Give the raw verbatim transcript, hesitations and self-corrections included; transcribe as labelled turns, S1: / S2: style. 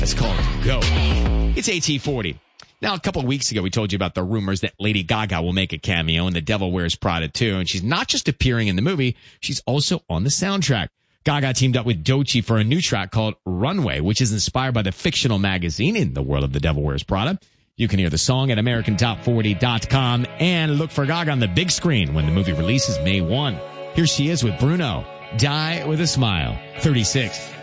S1: It's called Go. It's A T forty. Now, a couple of weeks ago, we told you about the rumors that Lady Gaga will make a cameo in The Devil Wears Prada two, and she's not just appearing in the movie, she's also on the soundtrack. Gaga teamed up with Doechii for a new track called Runway, which is inspired by the fictional magazine In the World of The Devil Wears Prada. You can hear the song at American Top forty dot com and look for Gaga on the big screen when the movie releases May first. Here she is with Bruno, Die with a Smile, thirty-six.